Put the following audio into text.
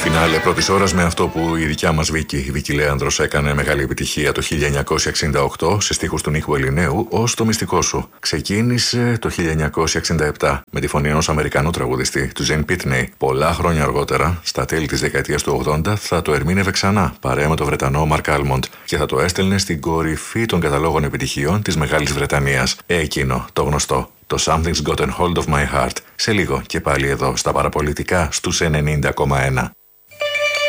Φινάλε πρώτης ώρας με αυτό που η δικιά μας Βίκη, η Βίκη Λέανδρος, έκανε μεγάλη επιτυχία το 1968 σε στίχους του Νίκου Ελληνέου ως το μυστικό σου. Ξεκίνησε το 1967 με τη φωνή ενός Αμερικανού τραγουδιστή, του Τζέιν Πίτνεϊ. Πολλά χρόνια αργότερα, στα τέλη της δεκαετίας του 80, θα το ερμήνευε ξανά παρέα με τον Βρετανό Μαρκ Άλμοντ και θα το έστελνε στην κορυφή των καταλόγων επιτυχιών της Μεγάλης Βρετανίας. Εκείνο, το γνωστό. Το Something's Gotten Hold of My Heart. Σε λίγο και πάλι εδώ στα παραπολιτικά στους 90,1.